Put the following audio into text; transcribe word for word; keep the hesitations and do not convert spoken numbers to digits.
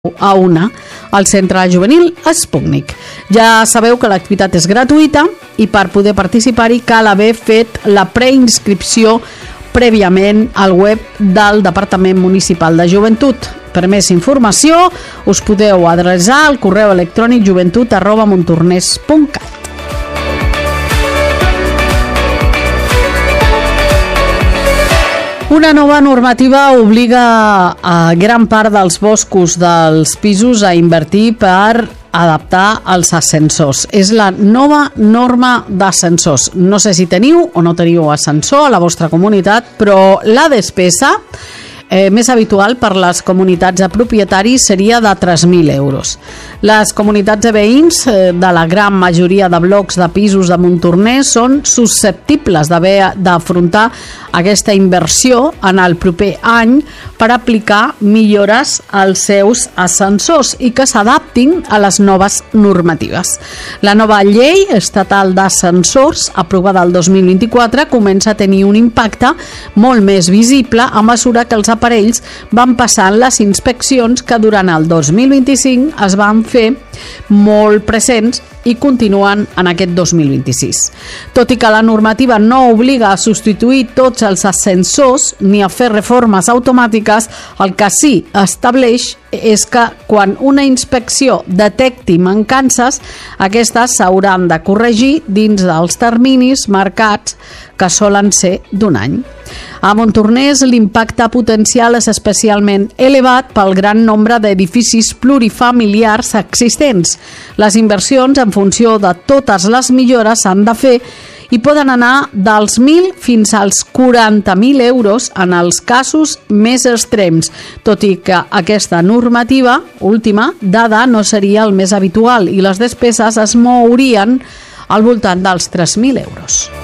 a una al centre juvenil Sputnik. Ja sabeu que l'activitat és gratuïta i per poder participar-hi cal haver fet la preinscripció prèviament al web del Departament Municipal de Joventut. Per més informació us podeu adreçar al correu electrònic joventut arroba montornès punt cat. Una nova normativa obliga a gran part dels boscos dels pisos a invertir per adaptar els ascensors. És la nova norma d'ascensors. No sé si teniu o no teniu ascensor a la vostra comunitat, però la despesa eh, més habitual per les comunitats de propietaris seria de tres mil euros. Les comunitats de veïns eh, de la gran majoria de blocs de pisos de Montornès són susceptibles d'haver d'afrontar aquesta inversió en el proper any per aplicar millores als seus ascensors i que s'adaptin a les noves normatives. La nova llei estatal d'ascensors, aprovada el dos mil vint-i-quatre, comença a tenir un impacte molt més visible a mesura que els aparells van passant les inspeccions que durant el dos mil vint-i-cinc es van fer molt presents i continuen en aquest dos mil vint-i-sis. Tot i que la normativa no obliga a substituir tots els ascensors ni a fer reformes automàtiques, el que sí estableix és que quan una inspecció detecti mancances, aquestes s'hauran de corregir dins dels terminis marcats, que solen ser d'un any. A Montornès l'impacte potencial és especialment elevat pel gran nombre d'edificis plurifamiliars existents. Les inversions en funció de totes les millores s'han de fer i poden anar dels mil fins als quaranta mil euros en els casos més extrems, tot i que aquesta normativa última dada no seria el més habitual i les despeses es mourien al voltant dels tres mil euros.